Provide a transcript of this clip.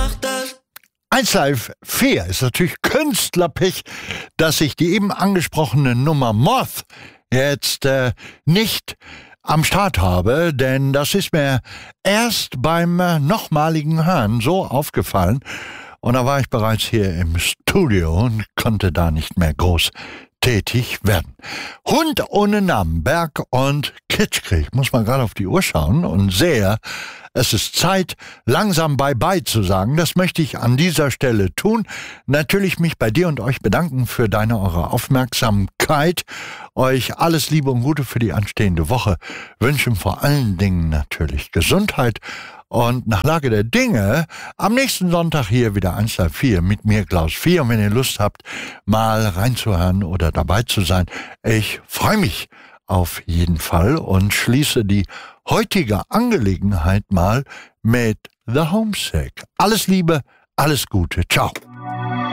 1Live 4 ist natürlich Künstlerpech, dass ich die eben angesprochene Nummer Moth jetzt nicht am Start habe, denn das ist mir erst beim nochmaligen Hören so aufgefallen und da war ich bereits hier im Studio und konnte da nicht mehr groß tätig werden. Hund ohne Namen, Berg und Kitschkrieg. Ich muss mal gerade auf die Uhr schauen und sehe, es ist Zeit, langsam Bye-bye zu sagen. Das möchte ich an dieser Stelle tun. Natürlich mich bei dir und euch bedanken für eure Aufmerksamkeit. Euch alles Liebe und Gute für die anstehende Woche. Wünschen vor allen Dingen natürlich Gesundheit. Und nach Lage der Dinge, am nächsten Sonntag hier wieder 1Live 4 mit mir, Klaus 4. Und wenn ihr Lust habt, mal reinzuhören oder dabei zu sein, ich freue mich auf jeden Fall und schließe die heutige Angelegenheit mal mit The Homesick. Alles Liebe, alles Gute. Ciao.